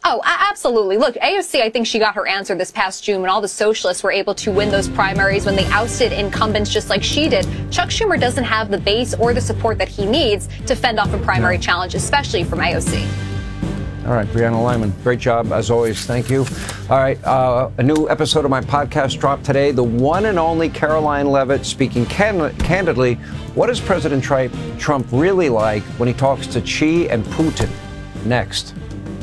Oh, absolutely. Look, AOC, I think she got her answer this past June when all the socialists were able to win those primaries when they ousted incumbents just like she did. Chuck Schumer doesn't have the base or the support that he needs to fend off a primary challenge, especially from AOC. All right, Brianna Lyman, great job as always. Thank you. All right, a new episode of my podcast dropped today. The one and only Karoline Leavitt speaking candidly. What is President Trump really like when he talks to Xi and Putin? Next.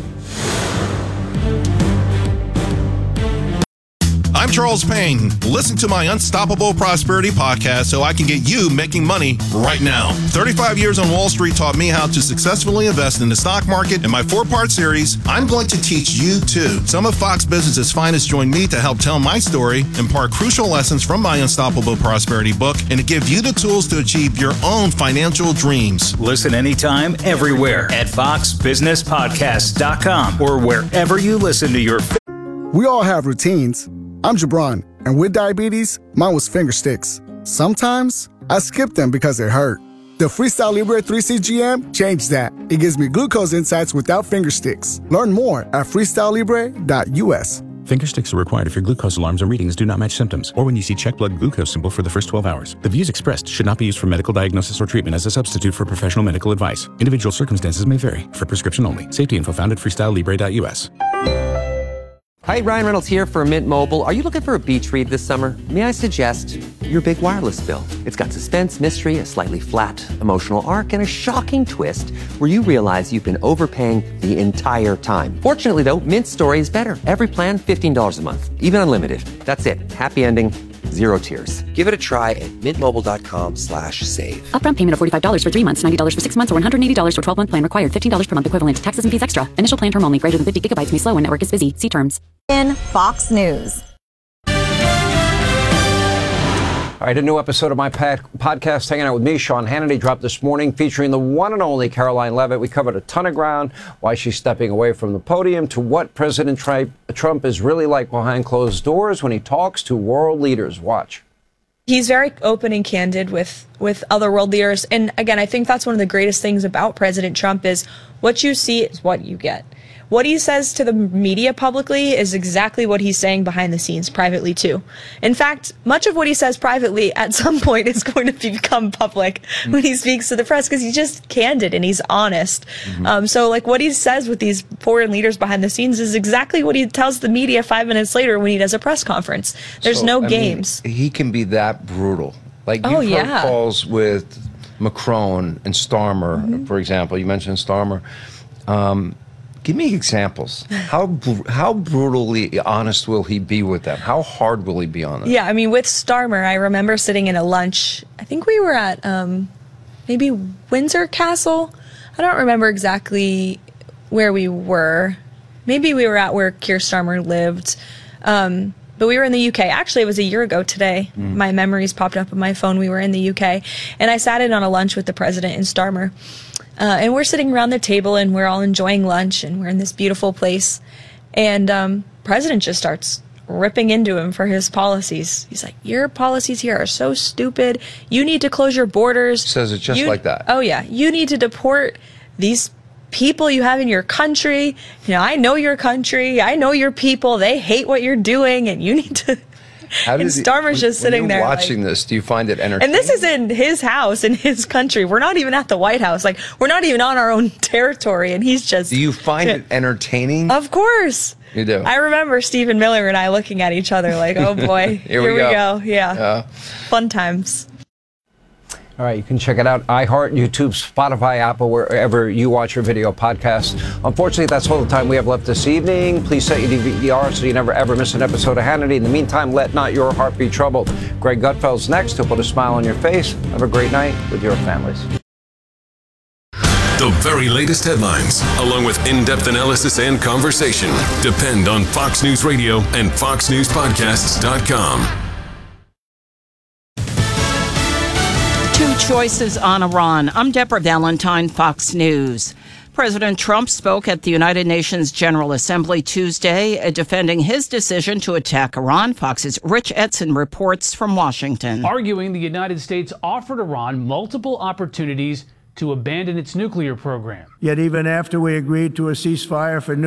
I'm Charles Payne. Listen to my Unstoppable Prosperity podcast so I can get you making money right now. 35 years on Wall Street taught me how to successfully invest in the stock market. In my 4-part series, I'm going to teach you too. Some of Fox Business's finest join me to help tell my story, impart crucial lessons from my Unstoppable Prosperity book, and to give you the tools to achieve your own financial dreams. Listen anytime, everywhere at foxbusinesspodcast.com or wherever you listen to your... We all have routines. I'm Jabron, and with diabetes, mine was finger sticks. Sometimes, I skip them because it hurt. The Freestyle Libre 3CGM changed that. It gives me glucose insights without finger sticks. Learn more at freestylelibre.us. Finger sticks are required if your glucose alarms and readings do not match symptoms, or when you see check blood glucose symbol for the first 12 hours. The views expressed should not be used for medical diagnosis or treatment as a substitute for professional medical advice. Individual circumstances may vary. For prescription only. Safety info found at freestylelibre.us. Hi, Ryan Reynolds here for Mint Mobile. Are you looking for a beach read this summer? May I suggest your big wireless bill? It's got suspense, mystery, a slightly flat emotional arc, and a shocking twist where you realize you've been overpaying the entire time. Fortunately, though, Mint's story is better. Every plan, $15 a month, even unlimited. That's it. Happy ending. Zero tears. Give it a try at mintmobile.com/save. Upfront payment of $45 for 3 months, $90 for 6 months, or $180 for 12-month plan required. $15 per month equivalent. Taxes and fees extra. Initial plan term only. Greater than 50 gigabytes may slow when network is busy. See terms. In Fox News. All right, a new episode of my podcast, Hanging Out with Me, Sean Hannity, dropped this morning, featuring the one and only Karoline Leavitt. We covered a ton of ground, why she's stepping away from the podium, to what President Trump is really like behind closed doors when he talks to world leaders. Watch. He's very open and candid with other world leaders. And again, I think that's one of the greatest things about President Trump is what you see is what you get. What he says to the media publicly is exactly what he's saying behind the scenes privately, too. In fact, much of what he says privately at some point is going to become public when he speaks to the press because he's just candid and he's honest. So like what he says with these foreign leaders behind the scenes is exactly what he tells the media 5 minutes later when he does a press conference. There's no games. He can be that brutal. Like you've heard calls with Macron and Starmer, for example. You mentioned Starmer. Give me examples. How brutally honest will he be with them? How hard will he be on them? Yeah, I mean, with Starmer, I remember sitting in a lunch. I think we were at maybe Windsor Castle. I don't remember exactly where we were. Maybe we were at where Keir Starmer lived. But we were in the UK. Actually, it was a year ago today. My memories popped up on my phone. We were in the UK. And I sat in on a lunch with the president and Starmer. And we're sitting around the table and we're all enjoying lunch and we're in this beautiful place. And president just starts ripping into him for his policies. He's like, your policies here are so stupid. You need to close your borders. Says it just like that. Oh, yeah. You need to deport these people you have in your country. You know, I know your country. I know your people. They hate what you're doing and you need to... And Starmer's just sitting there watching this. Do you find it entertaining? And this is in his house, in his country. We're not even at the White House. Like, we're not even on our own territory, and he's just... Do you find it entertaining? Of course. You do? I remember Stephen Miller and I looking at each other like, oh boy, here we go. Yeah. Fun times. All right, you can check it out. iHeart, YouTube, Spotify, Apple, wherever you watch your video podcasts. Unfortunately, that's all the time we have left this evening. Please set your DVR so you never, ever miss an episode of Hannity. In the meantime, let not your heart be troubled. Greg Gutfeld's next. He'll put a smile on your face. Have a great night with your families. The very latest headlines, along with in-depth analysis and conversation, depend on Fox News Radio and FoxNewsPodcasts.com. Two choices on Iran. I'm Deborah Valentine, Fox News. President Trump spoke at the United Nations General Assembly Tuesday, defending his decision to attack Iran. Fox's Rich Edson reports from Washington. Arguing the United States offered Iran multiple opportunities to abandon its nuclear program. Yet even after we agreed to a ceasefire for